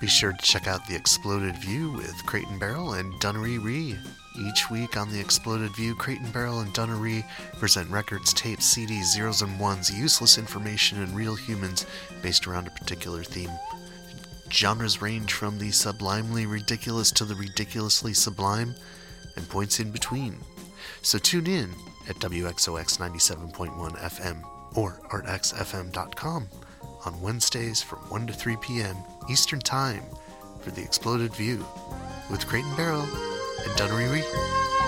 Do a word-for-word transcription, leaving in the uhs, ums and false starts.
Be sure to check out The Exploded View with Crate and Barrel and Dunnery Ree. Each week on The Exploded View, Crate and Barrel and Dunnery present records, tapes, C Ds, zeros and ones, useless information, and real humans based around a particular theme. Genres range from the sublimely ridiculous to the ridiculously sublime, and points in between. So tune in at W X O X ninety-seven point one F M or art x f m dot com on Wednesdays from one to three p.m. Eastern Time for The Exploded View with Crate and Barrel and Dunnery Ree.